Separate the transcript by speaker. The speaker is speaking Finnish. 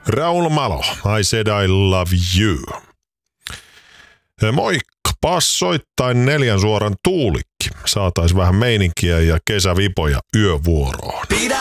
Speaker 1: Raul Malo, I said I love you. Moikka, passoittain 4 suoran Tuulikki. Saatais vähän meininkiä ja kesävipoja yövuoroon.